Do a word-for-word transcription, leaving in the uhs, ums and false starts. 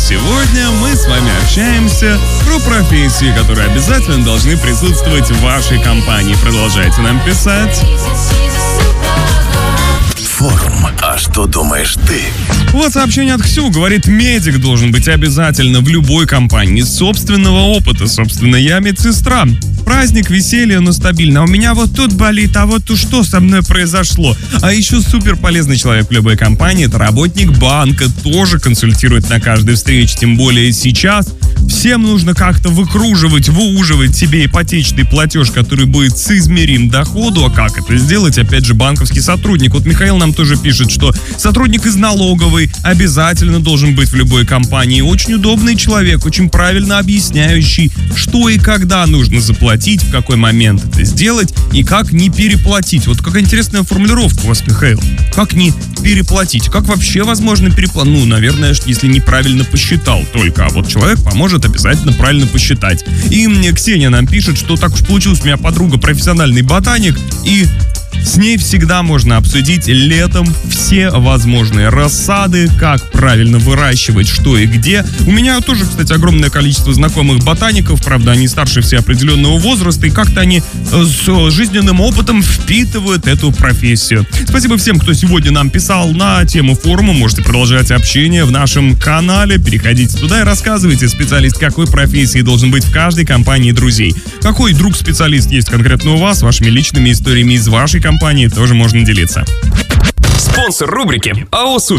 сегодня мы с вами общаемся про профессии, которые обязательно должны присутствовать в вашей компании. Продолжайте нам писать. Форум. А что думаешь ты? Вот сообщение от Ксю. Говорит, медик должен быть обязательно в любой компании. Из собственного опыта. Собственно, я медсестра. Праздник, веселье, но стабильно. А у меня вот тут болит, а вот тут что со мной произошло? А еще супер полезный человек в любой компании — это работник банка. Тоже консультирует на каждой встрече. Тем более сейчас всем нужно как-то выкруживать, выуживать себе ипотечный платеж, который будет соизмерим доходу. А как это сделать? Опять же, банковский сотрудник. Вот Михаил нам тоже пишет, что сотрудник из налоговой обязательно должен быть в любой компании. Очень удобный человек, очень правильно объясняющий, что и когда нужно заплатить, в какой момент это сделать и как не переплатить. Вот какая интересная формулировка у вас, Михаил. Как не переплатить? Как вообще возможно переплатить? Ну, наверное, если неправильно посчитал только. А вот человек поможет обязательно правильно посчитать. И мне Ксения нам пишет, что так уж получилось, у меня подруга профессиональный ботаник, и с ней всегда можно обсудить летом все возможные рассады, как правильно выращивать, что и где. У меня тоже, кстати, огромное количество знакомых ботаников, правда, они старше все определенного возраста, и как-то они с жизненным опытом впитывают эту профессию. Спасибо всем, кто сегодня нам писал на тему форума. Можете продолжать общение в нашем канале, переходите туда и рассказывайте, специалист какой профессии должен быть в каждой компании друзей. Какой друг-специалист есть конкретно у вас, вашими личными историями из вашей компании тоже можно делиться. Спонсор рубрики АО «Супер».